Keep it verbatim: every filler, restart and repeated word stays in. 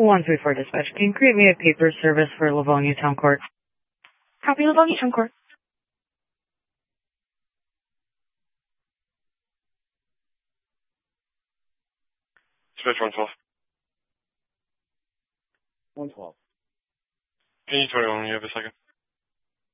one three four dispatch. Can you create me a paper service for Livonia Town Court? Copy, Livonia Town Court. Dispatch one twelve. one twelve. Can you twenty-one when you have a second?